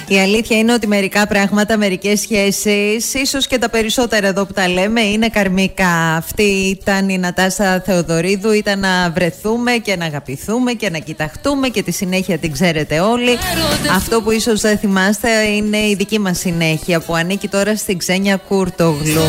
Η αλήθεια είναι ότι μερικά πράγματα, μερικές σχέσεις, ίσως και τα περισσότερα εδώ που τα λέμε, είναι καρμικά. Αυτή ήταν η Νατάσα Θεοδωρίδου, ήταν να βρεθούμε και να αγαπηθούμε και να κοιταχτούμε και τη συνέχεια την ξέρετε όλοι. Αυτό που ίσως δεν θυμάστε είναι η δική μας συνέχεια που ανήκει τώρα στην Ξένια Κούρτογλου.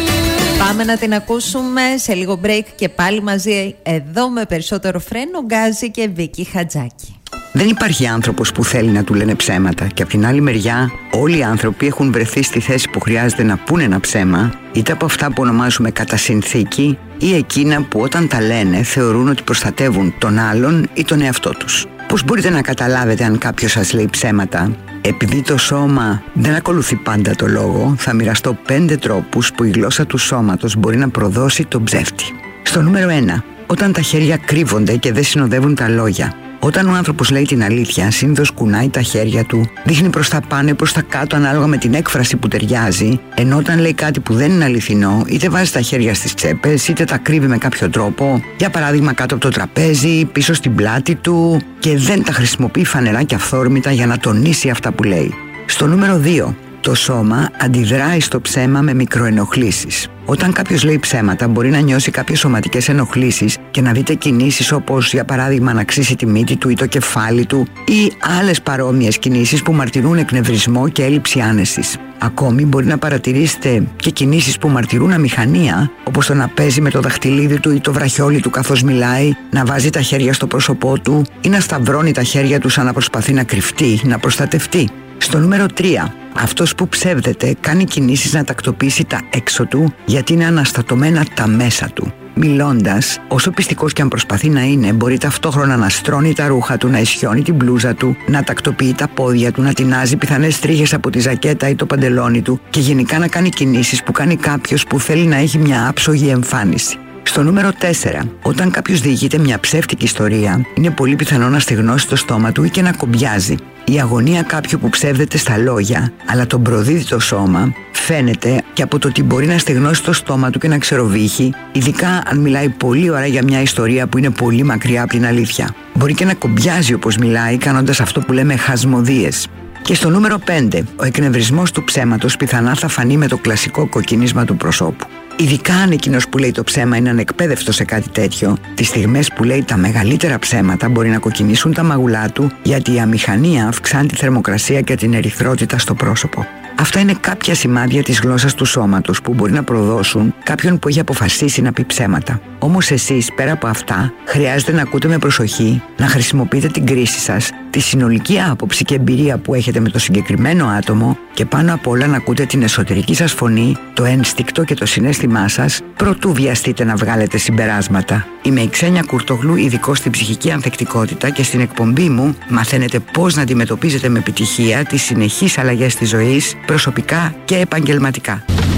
Πάμε να την ακούσουμε σε λίγο break και πάλι μαζί εδώ με περισσότερο φρένο, Γκάζι και Βίκη Χατζάκη. Δεν υπάρχει άνθρωπος που θέλει να του λένε ψέματα και από την άλλη μεριά όλοι οι άνθρωποι έχουν βρεθεί στη θέση που χρειάζεται να πούνε ένα ψέμα, είτε από αυτά που ονομάζουμε κατά συνθήκη ή εκείνα που όταν τα λένε θεωρούν ότι προστατεύουν τον άλλον ή τον εαυτό τους. Πώς μπορείτε να καταλάβετε αν κάποιος σας λέει ψέματα? Επειδή το σώμα δεν ακολουθεί πάντα το λόγο, θα μοιραστώ 5 τρόπους που η γλώσσα του σώματος μπορεί να προδώσει τον ψεύτη. Στο νούμερο 1, όταν τα χέρια κρύβονται και δεν συνοδεύουν τα λόγια. Όταν ο άνθρωπος λέει την αλήθεια, συνήθως κουνάει τα χέρια του, δείχνει προς τα πάνω ή προς τα κάτω ανάλογα με την έκφραση που ταιριάζει, ενώ όταν λέει κάτι που δεν είναι αληθινό, είτε βάζει τα χέρια στις τσέπες, είτε τα κρύβει με κάποιο τρόπο, για παράδειγμα κάτω από το τραπέζι, πίσω στην πλάτη του, και δεν τα χρησιμοποιεί φανερά και αυθόρμητα για να τονίσει αυτά που λέει. Στο νούμερο 2, το σώμα αντιδράει στο ψέμα με μικροενοχλήσεις. Όταν κάποιος λέει ψέματα, μπορεί να νιώσει κάποιες σωματικές ενοχλήσεις και να δείτε κινήσεις όπως, για παράδειγμα, να ξύσει τη μύτη του ή το κεφάλι του ή άλλες παρόμοιες κινήσεις που μαρτυρούν εκνευρισμό και έλλειψη άνεσης. Ακόμη μπορεί να παρατηρήσετε και κινήσεις που μαρτυρούν αμηχανία, όπως το να παίζει με το δαχτυλίδι του ή το βραχιόλι του καθώς μιλάει, να βάζει τα χέρια στο πρόσωπό του ή να σταυρώνει τα χέρια του σαν να προσπαθεί να κρυφτεί, να προστατευτεί. Στο νούμερο 3, αυτός που ψεύδεται κάνει κινήσεις να τακτοποιήσει τα έξω του γιατί είναι αναστατωμένα τα μέσα του. Μιλώντας, όσο πιστικός και αν προσπαθεί να είναι, μπορεί ταυτόχρονα να στρώνει τα ρούχα του, να ισιώνει την μπλούζα του, να τακτοποιεί τα πόδια του, να τεινάζει πιθανές τρίχες από τη ζακέτα ή το παντελόνι του και γενικά να κάνει κινήσεις που κάνει κάποιος που θέλει να έχει μια άψογη εμφάνιση. Στο νούμερο 4, όταν κάποιος διηγείται μια ψεύτικη ιστορία, είναι πολύ πιθανό να στεγνώσει το στόμα του ή και να κομπιάζει. Η αγωνία κάποιου που ψεύδεται στα λόγια, αλλά τον προδίδει το σώμα, φαίνεται και από το ότι μπορεί να στεγνώσει το στόμα του και να ξεροβύχει, ειδικά αν μιλάει πολύ ώρα για μια ιστορία που είναι πολύ μακριά από την αλήθεια. Μπορεί και να κομπιάζει όπως μιλάει, κάνοντας αυτό που λέμε χασμωδίες. Και στο νούμερο 5, ο εκνευρισμός του ψέματος πιθανά θα φανεί με το κλασικό κοκκινίσμα του προσώπου. Ειδικά αν εκείνος που λέει το ψέμα είναι ανεκπαίδευτος σε κάτι τέτοιο, τις στιγμές που λέει τα μεγαλύτερα ψέματα μπορεί να κοκκινήσουν τα μαγουλά του, γιατί η αμηχανία αυξάνει τη θερμοκρασία και την ερυθρότητα στο πρόσωπο. Αυτά είναι κάποια σημάδια της γλώσσας του σώματος που μπορεί να προδώσουν κάποιον που έχει αποφασίσει να πει ψέματα. Όμως εσείς, πέρα από αυτά, χρειάζεται να ακούτε με προσοχή, να χρησιμοποιείτε την κρίση σας, τη συνολική άποψη και εμπειρία που έχετε με το συγκεκριμένο άτομο και πάνω απ' όλα να ακούτε την εσωτερική σας φωνή, το ένστικτο και το συναίσθημά σας, προτού βιαστείτε να βγάλετε συμπεράσματα. Είμαι η Ξένια Κούρτογλου, ειδικός στην ψυχική ανθεκτικότητα, και στην εκπομπή μου μαθαίνετε πώς να αντιμετωπίζετε με επιτυχία τις συνεχείς αλλαγές της ζωής, προσωπικά και επαγγελματικά.